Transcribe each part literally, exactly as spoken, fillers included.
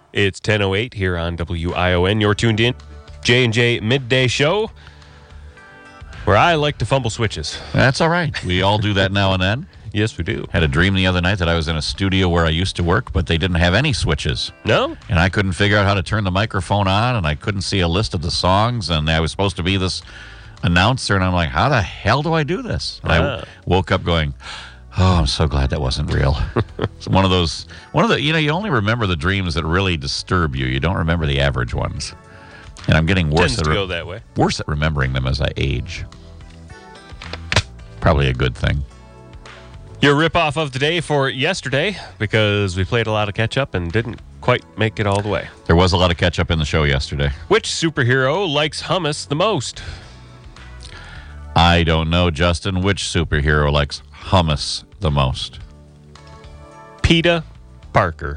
It's ten oh eight here on W I O N. You're tuned in J and J Midday Show, where I like to fumble switches. That's all right. We all do that now and then. Yes, we do. Had a dream the other night that I was in a studio where I used to work, but they didn't have any switches. No? And I couldn't figure out how to turn the microphone on, and I couldn't see a list of the songs, and I was supposed to be this announcer, and I'm like, how the hell do I do this? And Ah. I woke up going, oh, I'm so glad that wasn't real. It's one of those, one of the, you know, you only remember the dreams that really disturb you. You don't remember the average ones. And I'm getting worse Tends at to re- go that way. worse at remembering them as I age. Probably a good thing. Your ripoff of the day for yesterday, because we played a lot of catch-up and didn't quite make it all the way. There was a lot of catch up in the show yesterday. Which superhero likes hummus the most? I don't know, Justin, which superhero likes hummus the most? Peter Parker.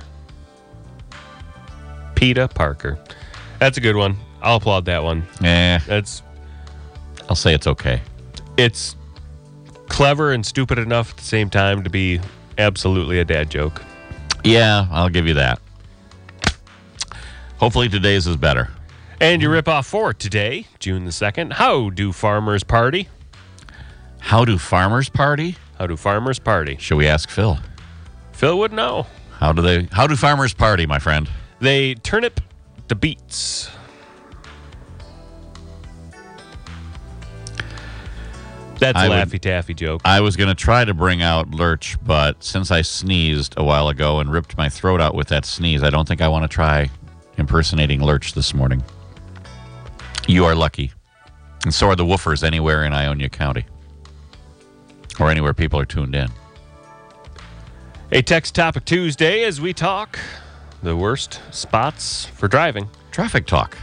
Peter Parker. That's a good one. I'll applaud that one. Eh, That's I'll say it's okay. it's clever and stupid enough at the same time to be absolutely a dad joke. Yeah, I'll give you that. Hopefully today's is better. And your ripoff for today, June the second. How do farmers party? How do farmers party? How do farmers party? Should we ask Phil? Phil would know. How do they how do farmers party, my friend? They turnip the beets. That's I a would- Laffy Taffy joke. I was going to try to bring out Lurch, but since I sneezed a while ago and ripped my throat out with that sneeze, I don't think I want to try impersonating Lurch this morning. You are lucky. And so are the woofers anywhere in Ionia County. Or anywhere people are tuned in. A text topic Tuesday as we talk the worst spots for driving. Traffic talk.